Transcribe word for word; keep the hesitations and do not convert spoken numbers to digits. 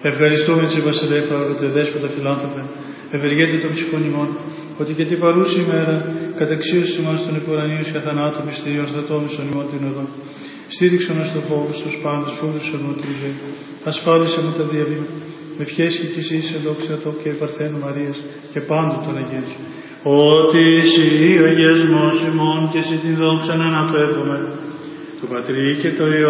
Ευχαριστούμε Τσι Βασιλεύ Αγρότε, Δέσποτα Φιλάνθρωπε, ευεργέτε των ψυχών ημών, ότι και την παρούση ημέρα καταξίωση ημάς των υπορανίους και αθανάτων πιστή ορθοτόμησον ημών την οδό. Στήριξον ως το φόβο στους πάντες φόβους ορμού του ζωή. Ασφάλισε μου τα διαβήμα. Με ευχέσχη κι εσύ σε δόξα τό και Παρθένου Μαρίας και πάντου των Αγίων σου. Ότι εσύ ο αγιασμός ημών και εσύ την δόξα να αναφέρουμε. Το Πατρί και το Υιό